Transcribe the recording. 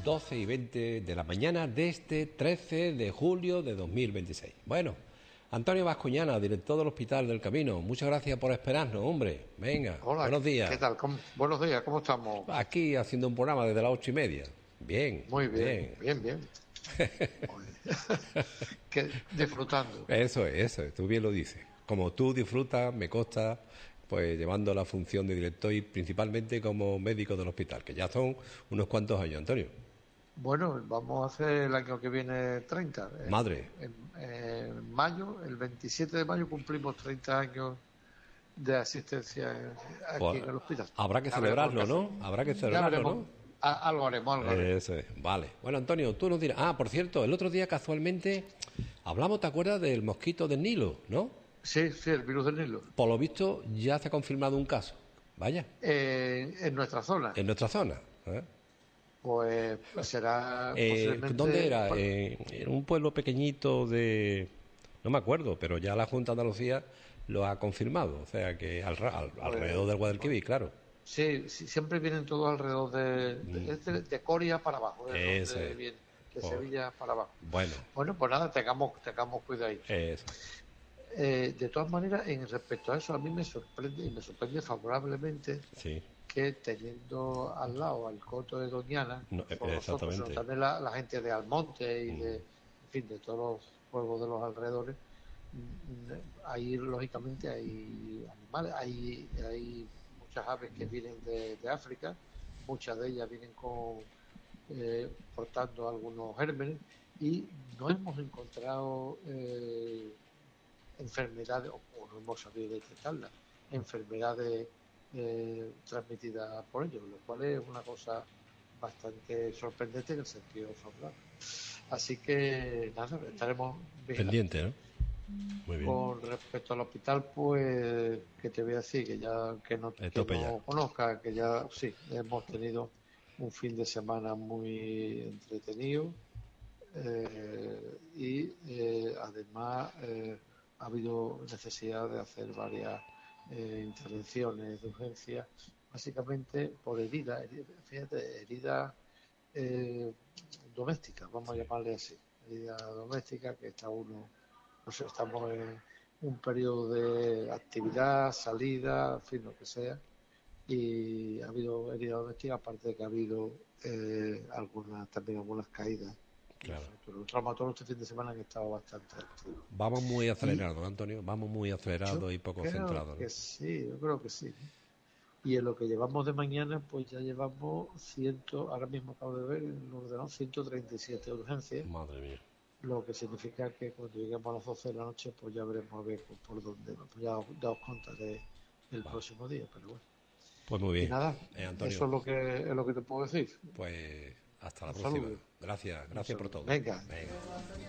12:20 de la mañana de este 13 de julio de 2026. Bueno, Antonio Bascuñana, director del Hospital del Camino, muchas gracias por esperarnos, hombre. Venga, Hola, buenos días. ¿qué tal? Buenos días, ¿cómo estamos? Aquí haciendo un programa desde las 8:30. Bien, Muy bien. bien, bien. Disfrutando. Eso es, tú bien lo dices. Como tú disfrutas, me consta, pues llevando la función de director y principalmente como médico del hospital, que ya son unos cuantos años, Antonio. Bueno, vamos a hacer el año que viene 30. Madre. En mayo, el 27 de mayo, cumplimos 30 años de asistencia aquí Pues en el hospital. habrá que Ya veremos celebrarlo, qué ¿no? hacemos. Habrá que Ya celebrarlo, veremos. ¿no? Algo haremos, algo haremos. Eso es, vale. Bueno, Antonio, tú nos dirás... Ah, por cierto, el otro día casualmente hablamos, ¿te acuerdas del mosquito del Nilo, no? Sí, el virus del Nilo. Por lo visto ya se ha confirmado un caso. Vaya. En nuestra zona. En nuestra zona. Pues será posiblemente... ¿Dónde era? En un pueblo pequeñito de... No me acuerdo, pero ya la Junta de Andalucía lo ha confirmado. O sea que alrededor del Guadalquivir, claro. Sí, siempre vienen todos alrededor de Coria para abajo, de Eso donde es. viene, de Sevilla para abajo. Bueno. Bueno, pues nada, tengamos cuidado. Eso. De todas maneras, en respecto a eso, a mí me sorprende, y me sorprende favorablemente, sí, que teniendo al lado al Coto de Doñana, no, nosotros, sino también la gente de Almonte y en fin, de todos los pueblos de los alrededores, ahí lógicamente hay animales, hay muchas aves que vienen de África, muchas de ellas vienen portando algunos gérmenes y no hemos encontrado enfermedades, o no hemos sabido detectarlas, enfermedades transmitidas por ellos, lo cual es una cosa bastante sorprendente en el sentido favorable. Así que nada, estaremos pendiente, ¿no? Muy bien. Con respecto al hospital, pues, que te voy a decir, que no conozca, que ya sí, hemos tenido un fin de semana muy entretenido y además ha habido necesidad de hacer varias intervenciones de urgencia, básicamente por heridas, fíjate, heridas domésticas, vamos a llamarle así, heridas domésticas que está uno. Estamos en un periodo de actividad, salida, en fin, lo que sea, y ha habido heridas domésticas, aparte de que ha habido también algunas caídas. Claro. Los traumatólogos este fin de semana han estado bastante activos. Vamos muy acelerados, Antonio, vamos muy acelerados y poco centrados, ¿no? Sí, yo creo que sí. Y en lo que llevamos de mañana, pues ya llevamos ahora mismo acabo de ver, en el ordenador, 137 urgencias. Madre mía. Lo que significa que cuando lleguemos a las 12 de la noche, pues ya veremos a ver por dónde. Pues ya os contaré el próximo día, pero bueno. Pues muy bien. Y nada, Antonio, eso es lo que te puedo decir. Pues hasta la próxima. Saludo. Gracias por todo. Venga.